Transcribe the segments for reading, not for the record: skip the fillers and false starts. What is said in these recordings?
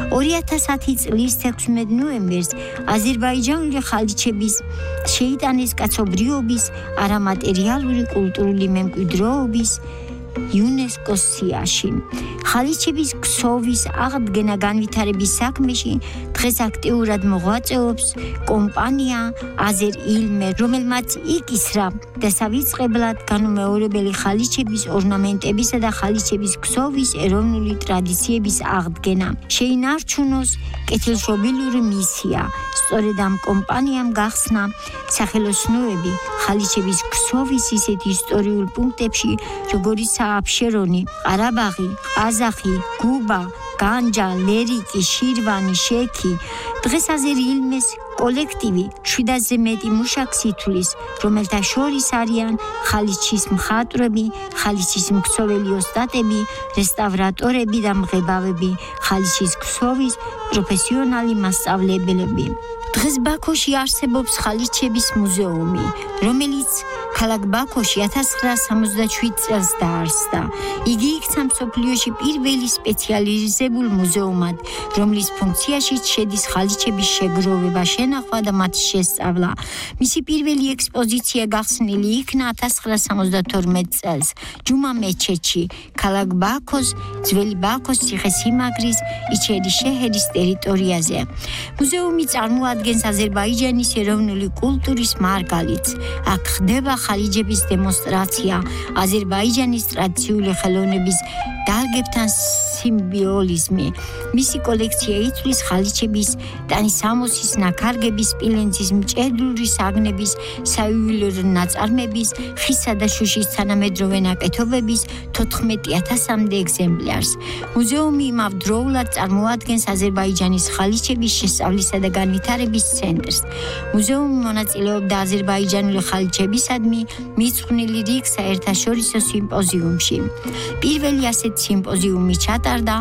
2010 წლის 16 ნოემბერს აზერბაიჯანული ხალიჩების შეიტანეს კაცობრიობის, არამატერიალური კულტურული მემკვიდრეობის იუნესკოს სიაში. ხალიჩების ქსოვის აღდგენა განვითარების საქმეში დღეს აქტიურად მოღვაწეობს კომპანია აზერ-ილმე, რომელმაც იკისრა დასავიწყებლად განუმეორებელი ხალიჩების ორნამენტებისა და ხალიჩების ქსოვის ეროვნული ტრადიციების აღდგენა. შეინარჩუნოს კეთილშობილური მისია. სწორედ ამ კომპანიამ გახსნა სახელოსნოები ხალიჩების ქსოვის ისეთ ისტორიულ პუნქტებში, როგორიცაა აფშერონი, ყარაბაღი, ყაზახი, გუბა, განჯა, ლერიკი, შირვანი, შექი. დღეს აზერ-ილმეს კოლექტივი 700-ზე მეტი მუშაკს ითვლის, რომელთა შორის არიან ხალიჩის მხატვრები, ხალიჩის მქსოველი ოსტატები, რესტავრატორები და მღებავები, ხალიჩის ქსოვის პროფესიონალი მასწავლებლები. დღეს ბაქოში არსებობს ხალიჩების მუზეუმი, რომელიც ქალაქ ბაქოში 1967 წელს დაარსდა. იგი იქცა მსოფლიოში პირველი სპეციალიზებულ მუზეუმად, რომლის ფუნქციაშიც შედის ხალიჩების შეგროვება, შენახვა და მათი შესწავლა. მისი პირველი ექსპოზიცია გახსნილი იქნა 1972 წელს ჯუმა მეჩეთში, ქალაქ ბაქოს, ძველი ბაქოს ციხესიმაგრის იჩერი-შეჰერის ტერიტორიაზე. მუზეუმი წარმოადგენს აზერბაიჯანის ეროვნული კულტურის მარგალიტს. აქ ხდება ხალიჩების დემონსტრაცია, აზერბაიჯანის ტრადიციული ხელოვნების დარგებთან სიმბიოლიზმი. მისი კოლექცია ითვლის ხალიჩების, ტანისამოსის, ნაქარგების, სპილენძის, მჭედური საგნების, საიუველირო ნაწარმების, ხისა და შუშის თანამედროვე ნაკეთობების 14,000-მდე ეგზემპლარს. მუზეუმი იმავდროულად წარმოადგენს აზერბაიჯანის ხალიჩების შესწავლისა და განვითარების ცენტრს. მუზეუმი მონაწილეობდა აზერბაიჯანული ხალიჩებისადმი მიძღვნილი რიგ საერთაშორისო სიმპოზიუმში. პირველი ასეთ სიმპოზიუმი ჩატარდა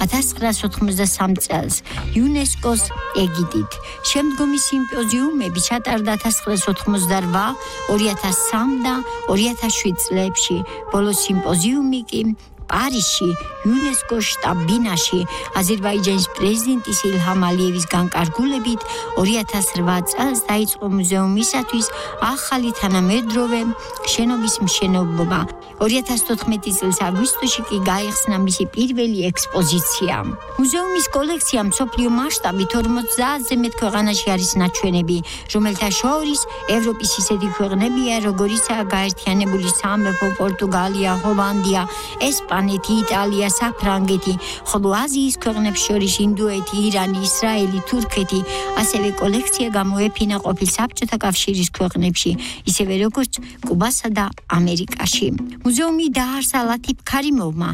1993 წელს იუნესკოს ეგიდით. შემდგომი სიმპოზიუმები ჩატარდა 1988, 2003 და 2007 წლებში. ბოლო სიმპოზიუმი კი პარიზში, იუნესკოს შტაბ-ბინაში, აზერბაიჯანის პრეზიდენტის ილჰამ ალიევის განკარგულებით 2008 წელს დაიწყო მუზეუმისათვის ახალი თანამედროვე შენობის მშენებლობა. 2014 წლის აგვისტოში კი გაიხსნა მისი პირველი ექსპოზიცია. მუზეუმის კოლექცია მსოფლიო მასშტაბით 50-ზე მეტ ქვეყანაში არის ნაჩვენები, რომელთა შორის ევროპის ისეთი ქვეყნებია, როგორიცაა გაერთიანებული სამეფო, პორტუგალია, ჰოლანდია, ესპანეთი, იტალია, საფრანგეთი, ხოლო აზიის ქვეყნებს შორის ინდოეთი, ირანი, ისრაელი, თურქეთი. ასევე კოლექცია გამოეფინა ყოფილ საბჭოთა კავშირის ქვეყნებში, ისევე როგორც კუბასა და ამერიკაში. მუზეუმი დაარსა ლათიფ ქარიმოვმა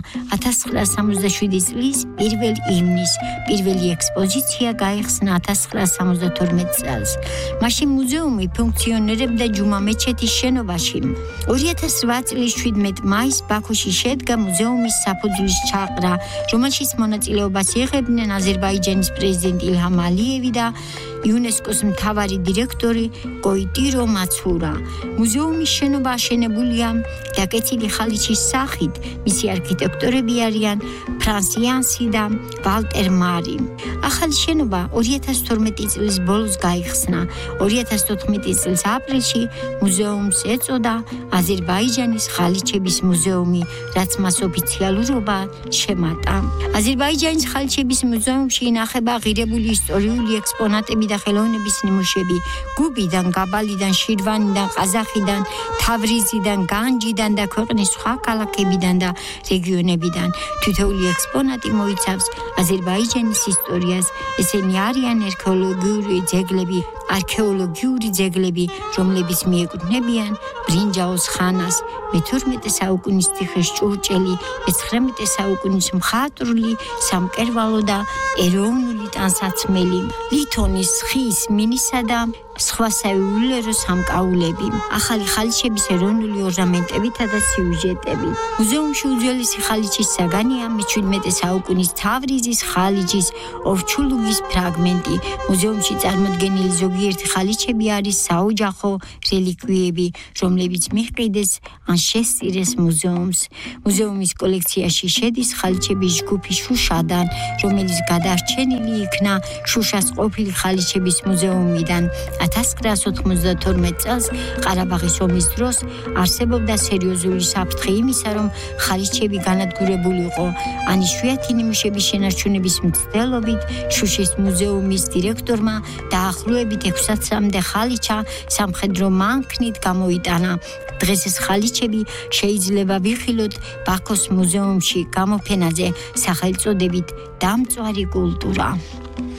1967 წლის 1 ივნისს. პირველი ექსპოზიცია გაიხსნა 1972 წელს. მაშინ მუზეუმი ფუნქციონირებდა ჯუმა მეჩეთის შენობაში. 2008 წლის 17 მაისს ბაქოში შედგა მუზეუმის საფუძვლის ჩაყრა, რომელშიც მონაწილეობას იღებდნენ აზერბაიჯანის პრეზიდენტი ილჰამ ალიევი და იუნესკოს მთავარი დირექტორი გოიტირო მაცურა. მუზეუმის შენობა აშენებულია დაკეცილი ხალიჩის სახით. მისი არქიტექტორები არიან ფრანს იანსი და ვალტერ მარი. ახალი შენობა 2012 წლის ბოლოს გაიხსნა. 2014 წლის აპრილში მუზეუმს ეწოდა აზერბაიჯანის ხალიჩების მუზეუმი, რაც მას ოფიციალურობა შემატა. აზერბაიჯანის ხალიჩების მუზეუმში ინახება ღირებული ისტორიული ექსპონატები და ხელოვნების ნიმუშები გუბიდან, გაბალიდან, შირვანიდან, ყაზახიდან, თავრიზიდან, განჯიდან და ქვეყნის სხვა ქალაქებიდან და რეგიონებიდან. თითოეული ექსპონატი მოიცავს აზერბაიჯანის ისტორიას. ესენი არიან არქეოლოგიური ძეგლები, რომლებიც მიეკუთვნებიან ბრინჯაოს ხანას, მე-12 საუკუნის თიხის ჭურჭელი, მე-19 საუკუნის მხატვრული, სამკერვალო და ეროვნული ტანსაცმელი, ლითონის, ხის, მინისა და სხვა საიუველერო სამკაულები, ახალი ხალიჩების ეროვნული ორნამენტებითა და სიუჟეტებით. მუზეუმში უძველესი ხალიჩის საგანია მე-17 საუკუნის თავრიზის ხალიჩის ოვჩულუგის ფრაგმენტი. მუზეუმში წარმოდგენილი ზოგიერთი ხალიჩები არის საოჯახო რელიკვიები, რომლებიც მიჰყიდეს ან შესწირეს მუზეუმს. მუზეუმის კოლექციაში შედის ხალიჩების ჯგუფი შუშადან, რომელიც გადარჩენილი იქნა შუშას ყოფილი ხალიჩების მუზეუმიდან. 1992 წელს ყარაბაღის ომის დროს არსებობდა სერიოზული საფრთხე იმისა, რომ ხალიჩები განადგურებული იყო. ან იშვიათი ნიმუშების შენარჩუნების მცდელობით შუშის მუზეუმის დირექტორმა დაახლოებით 600-მდე ხალიჩა სამხედრო მანქნით გამოიტანა. დღეს ეს ხალიჩები შეიძლება ვიხილოთ ბაქოს მუზეუმში გამოფენაზე სახელწოდებით დამწვარი კულტურა.